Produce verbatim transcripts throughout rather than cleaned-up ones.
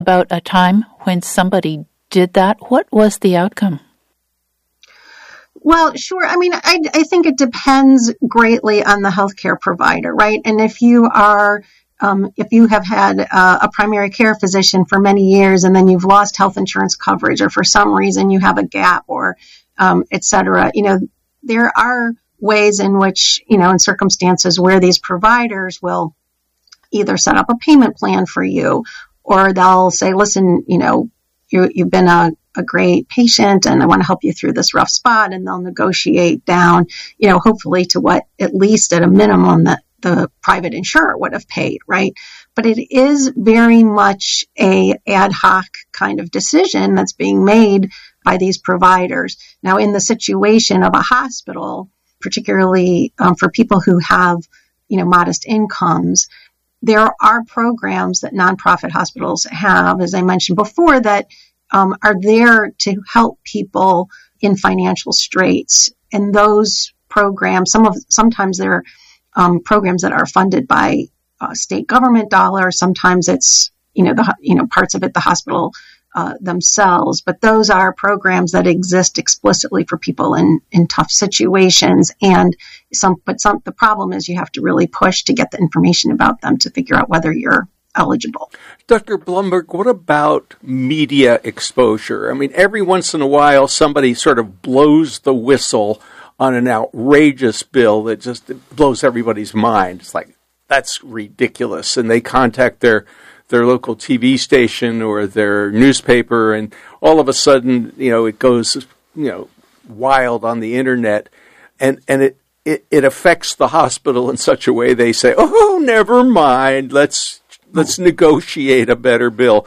about a time when somebody did that? What was the outcome? Well, sure. I mean, I, I think it depends greatly on the healthcare provider, right? And if you are, um, if you have had uh, a primary care physician for many years and then you've lost health insurance coverage, or for some reason you have a gap, or um, et cetera, you know, there are ways in which, you know, in circumstances where these providers will either set up a payment plan for you, or they'll say, listen, you know, you, you've been a a great patient and I want to help you through this rough spot, and they'll negotiate down, you know, hopefully to what, at least at a minimum, that the private insurer would have paid, right? But it is very much a ad hoc kind of decision that's being made by these providers. Now, in the situation of a hospital, particularly um, for people who have, you know, modest incomes, there are programs that nonprofit hospitals have, as I mentioned before, that Um, are there to help people in financial straits. And those programs, some of sometimes they're um, programs that are funded by uh, state government dollars. Sometimes it's, you know, the you know parts of it the hospital uh, themselves. But those are programs that exist explicitly for people in in tough situations. And some, but some the problem is you have to really push to get the information about them to figure out whether you're eligible. Doctor Blumberg, what about media exposure? I mean, every once in a while, somebody sort of blows the whistle on an outrageous bill that just blows everybody's mind. It's like, that's ridiculous. And they contact their their local T V station or their newspaper, and all of a sudden, you know, it goes, you know, wild on the internet, and, and it, it, it affects the hospital in such a way they say, oh, never mind, let's Let's negotiate a better bill.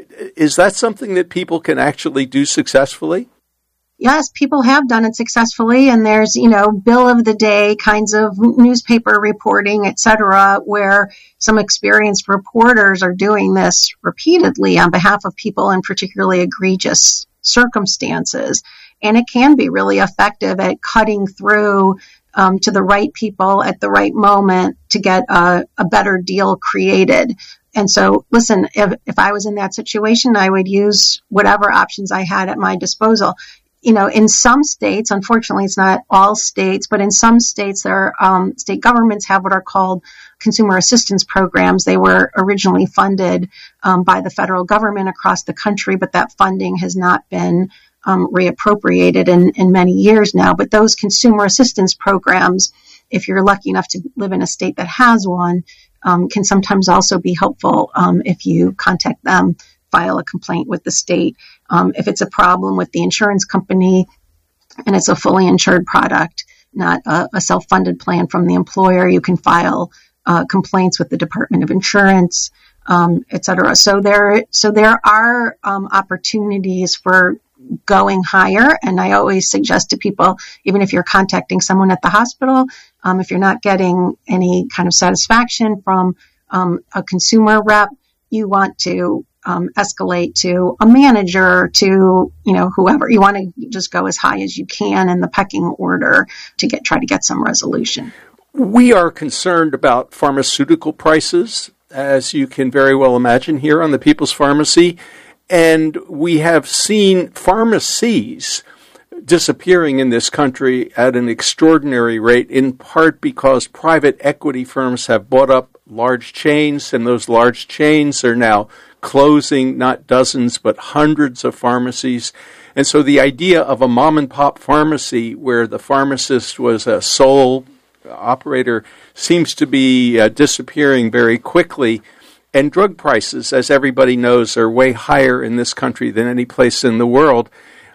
Is that something that people can actually do successfully? Yes, people have done it successfully. And there's, you know, bill of the day kinds of newspaper reporting, et cetera, where some experienced reporters are doing this repeatedly on behalf of people in particularly egregious circumstances. And it can be really effective at cutting through Um, to the right people at the right moment to get a, a better deal created. And so, listen, if, if I was in that situation, I would use whatever options I had at my disposal. You know, in some states, unfortunately, it's not all states, but in some states, there are, um, state governments have what are called consumer assistance programs. They were originally funded um, by the federal government across the country, but that funding has not been Um, reappropriated in, in many years now. But those consumer assistance programs, if you're lucky enough to live in a state that has one, um, can sometimes also be helpful um, if you contact them, file a complaint with the state. Um, if it's a problem with the insurance company and it's a fully insured product, not a, a self-funded plan from the employer, you can file uh, complaints with the Department of Insurance, um, et cetera. So there, so there are um, opportunities for going higher. And I always suggest to people, even if you're contacting someone at the hospital, um, if you're not getting any kind of satisfaction from um, a consumer rep, you want to um, escalate to a manager, to, you know, whoever. You want to just go as high as you can in the pecking order to get try to get some resolution. We are concerned about pharmaceutical prices, as you can very well imagine, here on the People's Pharmacy. And we have seen pharmacies disappearing in this country at an extraordinary rate, in part because private equity firms have bought up large chains, and those large chains are now closing not dozens but hundreds of pharmacies. And so the idea of a mom-and-pop pharmacy where the pharmacist was a sole operator seems to be uh, disappearing very quickly. And drug prices, as everybody knows, are way higher in this country than any place in the world.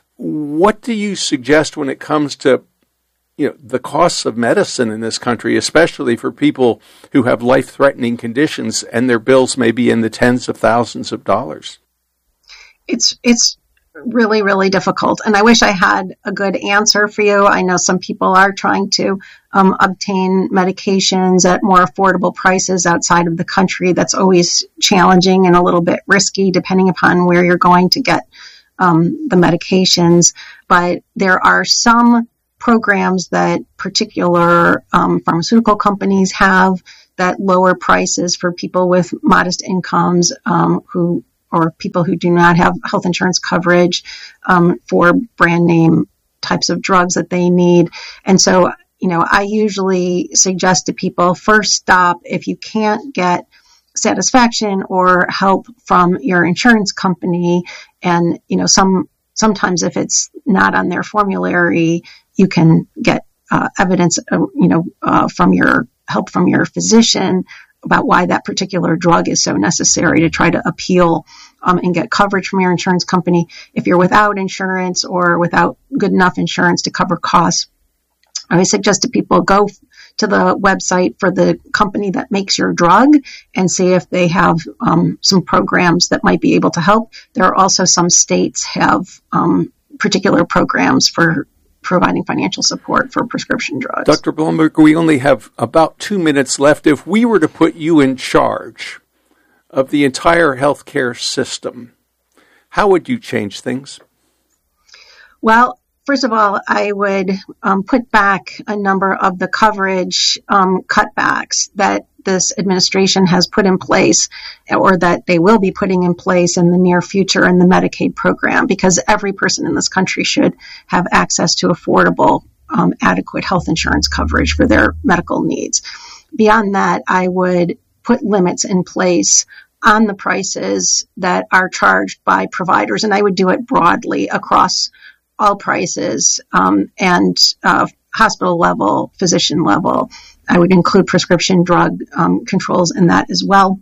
What do you suggest when it comes to, you know, the costs of medicine in this country, especially for people who have life-threatening conditions and their bills may be in the tens of thousands of dollars? It's it's really, really difficult. And I wish I had a good answer for you. I know some people are trying to um, obtain medications at more affordable prices outside of the country. That's always challenging and a little bit risky depending upon where you're going to get um, the medications. But there are some programs that particular um, pharmaceutical companies have that lower prices for people with modest incomes um, who or people who do not have health insurance coverage um, for brand name types of drugs that they need. And so, you know, I usually suggest to people, first stop if you can't get satisfaction or help from your insurance company. And, you know, some sometimes if it's not on their formulary, you can get uh, evidence, uh, you know, uh, from your help from your physician about why that particular drug is so necessary to try to appeal um, and get coverage from your insurance company. If you're without insurance or without good enough insurance to cover costs, I always suggest to people go to the website for the company that makes your drug and see if they have um, some programs that might be able to help. There are also some states have um, particular programs for providing financial support for prescription drugs. Doctor Blumberg, we only have about two minutes left. If we were to put you in charge of the entire healthcare system, how would you change things? Well, first of all, I would um, put back a number of the coverage um, cutbacks that this administration has put in place or that they will be putting in place in the near future in the Medicaid program, because every person in this country should have access to affordable, um, adequate health insurance coverage for their medical needs. Beyond that, I would put limits in place on the prices that are charged by providers, and I would do it broadly across all prices um, and uh, hospital level, physician level. I would include prescription drug um, controls in that as well.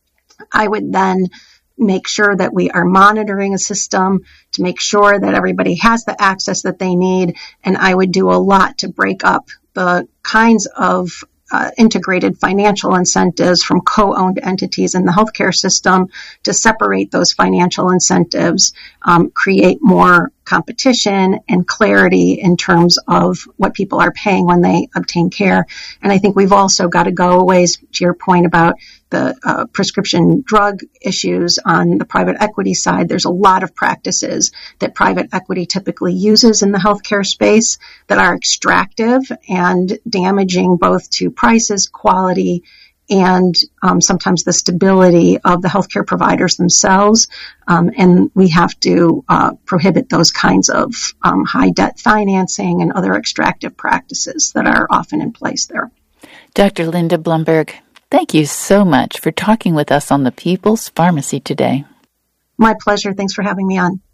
I would then make sure that we are monitoring a system to make sure that everybody has the access that they need. And I would do a lot to break up the kinds of uh, integrated financial incentives from co-owned entities in the healthcare system to separate those financial incentives, um, create more competition and clarity in terms of what people are paying when they obtain care. And I think we've also got to go a ways to your point about the uh, prescription drug issues on the private equity side. There's a lot of practices that private equity typically uses in the healthcare space that are extractive and damaging both to prices, quality, and um, sometimes the stability of the healthcare providers themselves. Um, and we have to uh, prohibit those kinds of um, high debt financing and other extractive practices that are often in place there. Doctor Linda Blumberg, thank you so much for talking with us on the People's Pharmacy today. My pleasure. Thanks for having me on.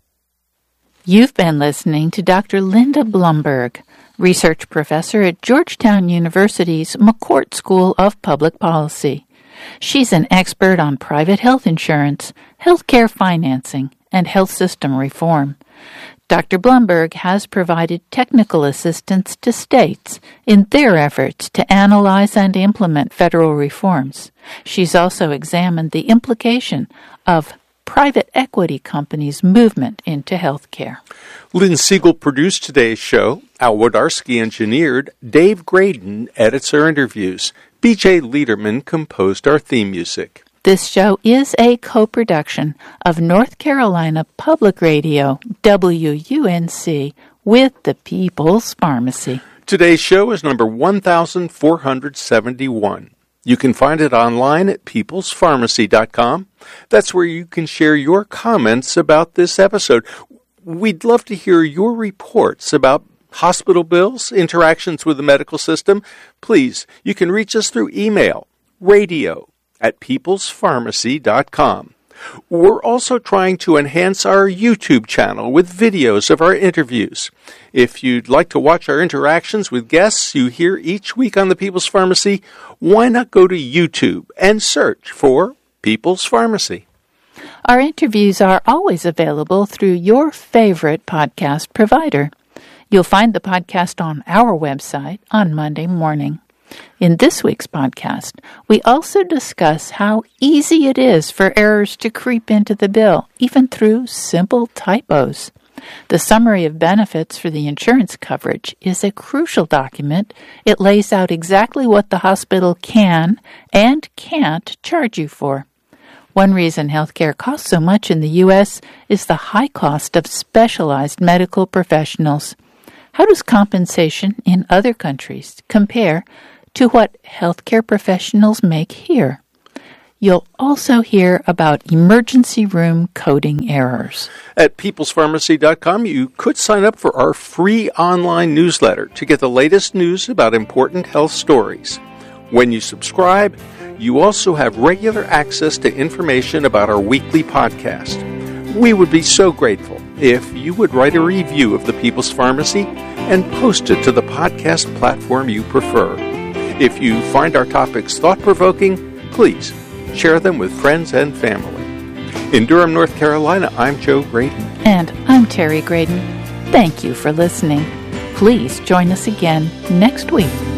You've been listening to Doctor Linda Blumberg, research professor at Georgetown University's McCourt School of Public Policy. She's an expert on private health insurance, healthcare financing, and health system reform. Doctor Blumberg has provided technical assistance to states in their efforts to analyze and implement federal reforms. She's also examined the implication of private equity companies' movement into healthcare. Lynn Siegel produced today's show. Al Wodarski engineered. Dave Graydon edits our interviews. B J Liederman composed our theme music. This show is a co-production of North Carolina Public Radio, W U N C, with the People's Pharmacy. Today's show is number one thousand four hundred seventy-one. You can find it online at peoples pharmacy dot com. That's where you can share your comments about this episode. We'd love to hear your reports about hospital bills, interactions with the medical system. Please, you can reach us through email, radio at peoples pharmacy dot com. We're also trying to enhance our YouTube channel with videos of our interviews. If you'd like to watch our interactions with guests you hear each week on the People's Pharmacy, why not go to YouTube and search for People's Pharmacy? Our interviews are always available through your favorite podcast provider. You'll find the podcast on our website on Monday morning. In this week's podcast, we also discuss how easy it is for errors to creep into the bill, even through simple typos. The summary of benefits for the insurance coverage is a crucial document. It lays out exactly what the hospital can and can't charge you for. One reason healthcare costs so much in the U S is the high cost of specialized medical professionals. How does compensation in other countries compare to what healthcare professionals make here? You'll also hear about emergency room coding errors. At peoples pharmacy dot com, you could sign up for our free online newsletter to get the latest news about important health stories. When you subscribe, you also have regular access to information about our weekly podcast. We would be so grateful if you would write a review of the People's Pharmacy and post it to the podcast platform you prefer. If you find our topics thought-provoking, please share them with friends and family. In Durham, North Carolina, I'm Joe Graydon. And I'm Terry Graydon. Thank you for listening. Please join us again next week.